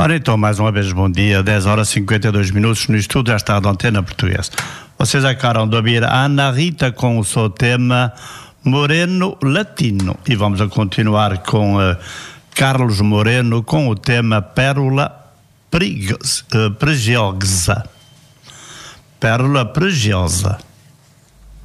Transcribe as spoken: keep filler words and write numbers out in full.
Ora então, mais uma vez, bom dia, dez horas e cinquenta e dois minutos no estúdio desta Antena Portuguesa. Vocês acabaram de ouvir a Ana Rita com o seu tema Moreno Latino. E vamos a continuar com uh, Carlos Moreno com o tema Pérola Pregiosa. Pérola Pregiosa.